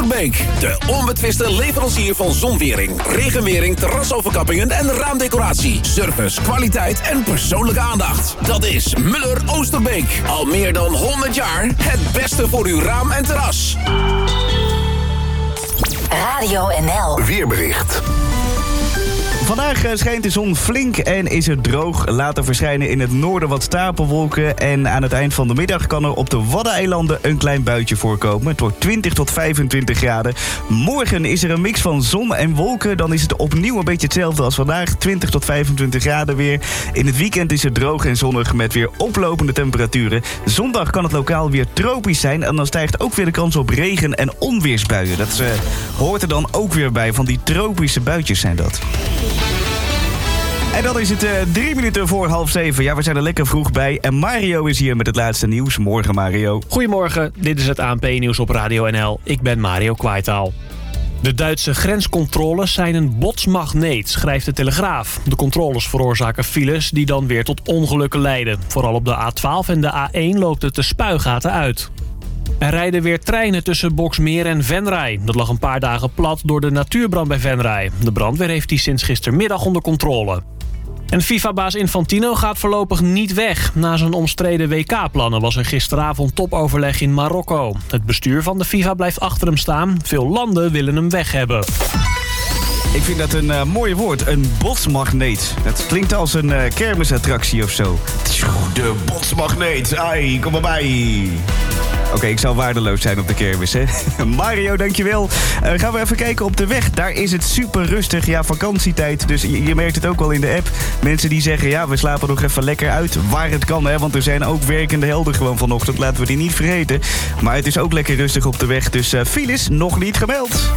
Oosterbeek. De onbetwiste leverancier van zonwering, regenwering, terrasoverkappingen en raamdecoratie. Service, kwaliteit en persoonlijke aandacht. Dat is Muller Oosterbeek. Al meer dan 100 jaar het beste voor uw raam en terras. Radio NL. Weerbericht. Vandaag schijnt de zon flink en is het droog. Later verschijnen in het noorden wat stapelwolken. En aan het eind van de middag kan er op de Waddeneilanden een klein buitje voorkomen. Het wordt 20 tot 25 graden. Morgen is er een mix van zon en wolken. Dan is het opnieuw een beetje hetzelfde als vandaag. 20 tot 25 graden weer. In het weekend is het droog en zonnig met weer oplopende temperaturen. Zondag kan het lokaal weer tropisch zijn. En dan stijgt ook weer de kans op regen- en onweersbuien. Dat hoort er dan ook weer bij. Van die tropische buitjes zijn dat. En dan is het 3 minuten voor 6:30. Ja, we zijn er lekker vroeg bij. En Mario is hier met het laatste nieuws. Morgen, Mario. Goedemorgen, dit is het ANP-nieuws op Radio NL. Ik ben Mario Kwaitaal. De Duitse grenscontroles zijn een botsmagneet, schrijft de Telegraaf. De controles veroorzaken files die dan weer tot ongelukken leiden. Vooral op de A12 en de A1 loopt het de spuigaten uit. Er rijden weer treinen tussen Boxmeer en Venray. Dat lag een paar dagen plat door de natuurbrand bij Venray. De brandweer heeft die sinds gistermiddag onder controle. En FIFA-baas Infantino gaat voorlopig niet weg. Na zijn omstreden WK-plannen was er gisteravond topoverleg in Marokko. Het bestuur van de FIFA blijft achter hem staan. Veel landen willen hem weg hebben. Ik vind dat een mooi woord, een botsmagneet. Dat klinkt als een kermisattractie of zo. De botsmagneet, ai, kom maar bij. Oké, ik zal waardeloos zijn op de kermis, hè. Mario, dankjewel. Gaan we even kijken op de weg. Daar is het super rustig. Ja, vakantietijd. Dus je merkt het ook wel in de app. Mensen die zeggen, ja, we slapen nog even lekker uit. Waar het kan, hè. Want er zijn ook werkende helden gewoon vanochtend. Laten we die niet vergeten. Maar het is ook lekker rustig op de weg. Dus files nog niet gemeld.